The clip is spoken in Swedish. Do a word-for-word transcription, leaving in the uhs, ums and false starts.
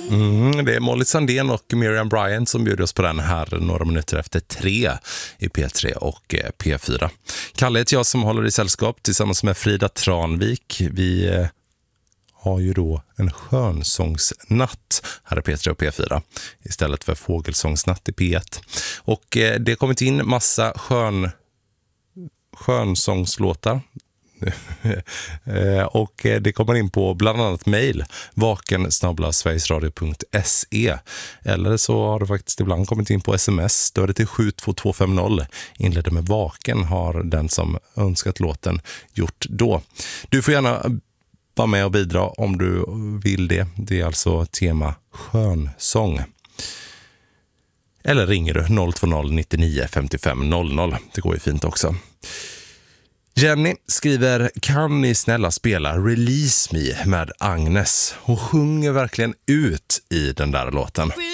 Mm, det är Molly Sandén och Miriam Bryant som bjuder oss på den här några minuter efter tre i P tre och P fyra. Kalle heter jag som håller i sällskap tillsammans med Frida Tranvik. Vi eh, har ju då en skönsångsnatt här i P tre och P fyra istället för fågelsångsnatt i P ett. Och eh, det har kommit in massa skön, skönsångslåtar. Och det kommer in på bland annat mejl vaken snabel-a sverigesradio punkt se, eller så har det faktiskt ibland kommit in på sms. Då är det till sju två två fem noll, inleder med vaken, har den som önskat låten gjort då. Du får gärna vara med och bidra om du vill det. Det är alltså tema skönsång. Eller ringer du noll två noll nittionio femtiofem noll noll. Det går ju fint också. Jenny skriver: kan ni snälla spela Release Me med Agnes? Hon sjunger verkligen ut i den där låten.